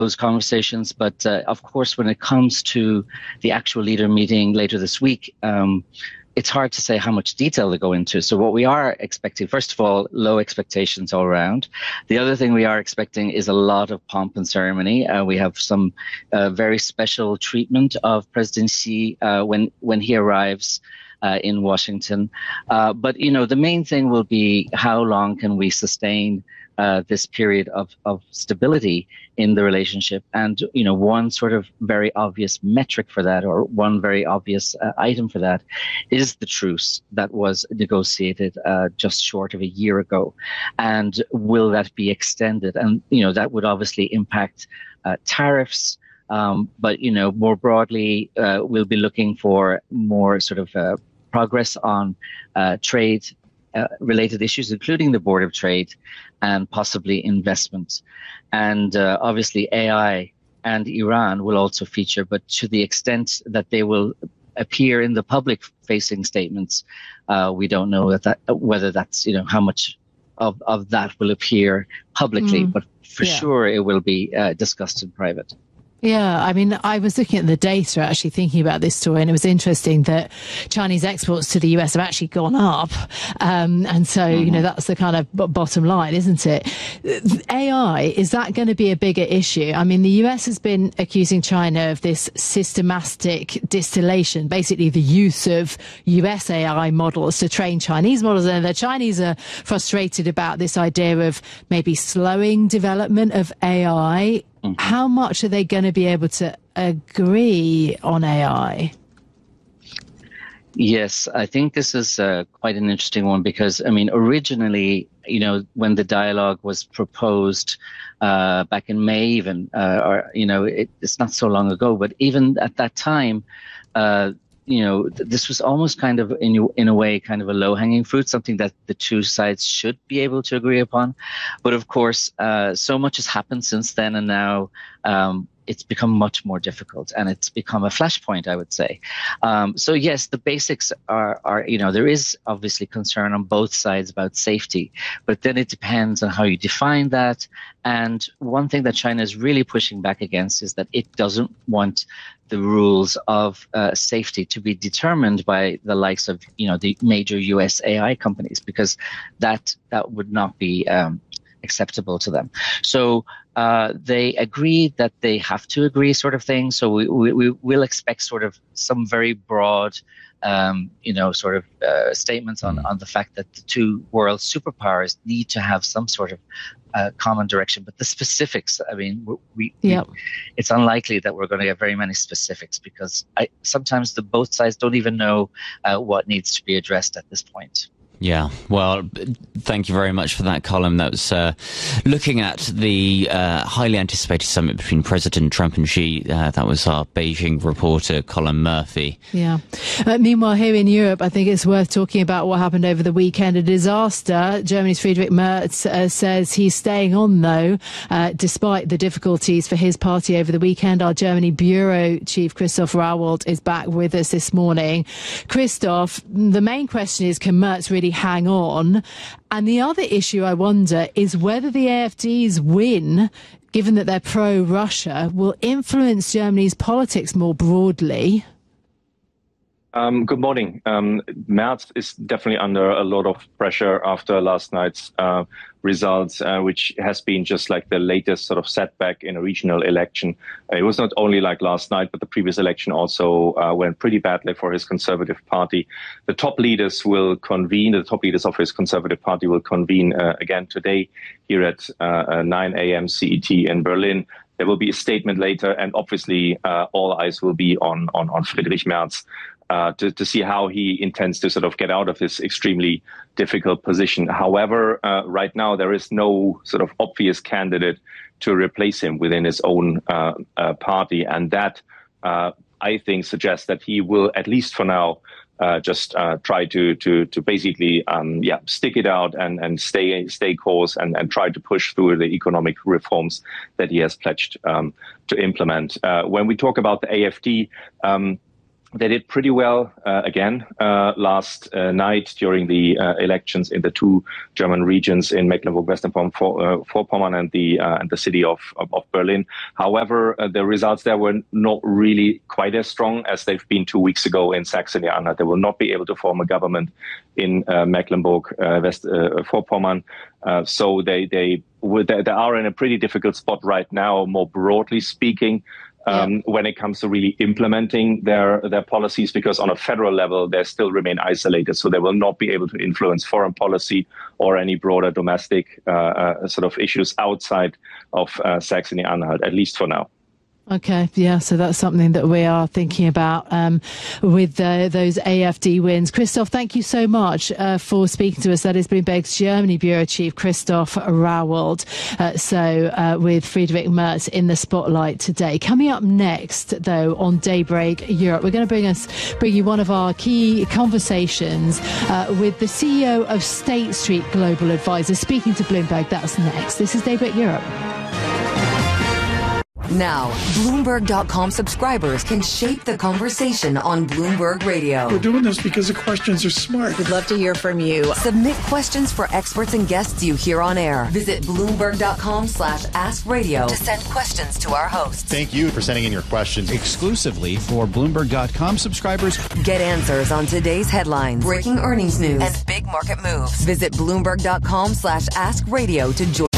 those conversations. But of course, when it comes to the actual leader meeting later this week, it's hard to say how much detail they go into. So what we are expecting, first of all, low expectations all around. The other thing we are expecting is a lot of pomp and ceremony. We have some very special treatment of President Xi when he arrives in Washington. But, the main thing will be how long can we sustain this period of stability in the relationship. And, one sort of very obvious metric for that, or one very obvious item for that, is the truce that was negotiated just short of a year ago. And will that be extended? And, that would obviously impact tariffs. But, more broadly, we'll be looking for more sort of progress on trade related issues, including the Board of Trade and possibly investment. And obviously AI and Iran will also feature, but to the extent that they will appear in the public facing statements, we don't know whether that's, how much of that will appear publicly, but for sure it will be discussed in private. Yeah, I mean, I was looking at the data, actually thinking about this story, and it was interesting that Chinese exports to the US have actually gone up. And so, that's the kind of bottom line, isn't it? AI, is that going to be a bigger issue? I mean, the US has been accusing China of this systematic distillation, basically the use of US AI models to train Chinese models. And the Chinese are frustrated about this idea of maybe slowing development of AI. How much are they going to be able to agree on AI? Yes, I think this is quite an interesting one because, originally, when the dialogue was proposed back in May even, it's not so long ago, but even at that time, this was almost kind of, in a way, kind of a low-hanging fruit, something that the two sides should be able to agree upon. But of course, so much has happened since then, and now it's become much more difficult, and it's become a flashpoint, I would say. So yes, the basics are, there is obviously concern on both sides about safety, but then it depends on how you define that. And one thing that China is really pushing back against is that it doesn't want the rules of safety to be determined by the likes of, the major US AI companies, because that would not be acceptable to them. So they agreed that they have to agree, sort of thing. So we will expect sort of some very broad, statements on the fact that the two world superpowers need to have some sort of common direction. But the specifics, it's unlikely that we're going to get very many specifics, because sometimes both sides don't even know what needs to be addressed at this point. Yeah, well, thank you very much for that, Colin. That was looking at the highly anticipated summit between President Trump and Xi. That was our Beijing reporter, Colin Murphy. Yeah. Meanwhile, here in Europe, I think it's worth talking about what happened over the weekend. A disaster. Germany's Friedrich Merz says he's staying on, though, despite the difficulties for his party over the weekend. Our Germany bureau chief, Christoph Rauwald, is back with us this morning. Christoph, the main question is, can Merz really hang on? And the other issue, I wonder, is whether the AfD's win, given that they're pro-Russia, will influence Germany's politics more broadly. Good morning. Merz is definitely under a lot of pressure after last night's results, which has been just like the latest sort of setback in a regional election. It was not only like last night, but the previous election also went pretty badly for his Conservative Party. The top leaders of his Conservative Party will convene again today here at 9 a.m. CET in Berlin. There will be a statement later, and obviously all eyes will be on Friedrich Merz to see how he intends to sort of get out of this extremely difficult position. However, right now there is no sort of obvious candidate to replace him within his own party, and that I think suggests that he will, at least for now, just try to basically stick it out and stay course and try to push through the economic reforms that he has pledged to implement. When we talk about the AfD, They did pretty well again last night during the elections in the two German regions in Mecklenburg-Vorpommern and the city of Berlin. However, the results there were not really quite as strong as they've been 2 weeks ago in Saxony-Anhalt. They will not be able to form a government in Mecklenburg-Vorpommern. So they are in a pretty difficult spot right now, more broadly speaking. When it comes to really implementing their policies, because on a federal level, they still remain isolated. So they will not be able to influence foreign policy or any broader domestic sort of issues outside of Saxony-Anhalt, at least for now. Okay, yeah, so that's something that we are thinking about with those AfD wins. Christoph, thank you so much for speaking to us. That is Bloomberg's Germany Bureau Chief, Christoph Rauwald. With Friedrich Merz in the spotlight today. Coming up next, though, on Daybreak Europe, we're going to bring you one of our key conversations with the CEO of State Street Global Advisors, speaking to Bloomberg. That's next. This is Daybreak Europe. Now, Bloomberg.com subscribers can shape the conversation on Bloomberg Radio. We're doing this because the questions are smart. We'd love to hear from you. Submit questions for experts and guests you hear on air. Visit Bloomberg.com/AskRadio to send questions to our hosts. Thank you for sending in your questions. Exclusively for Bloomberg.com subscribers. Get answers on today's headlines, breaking earnings news, and big market moves. Visit Bloomberg.com/AskRadio to join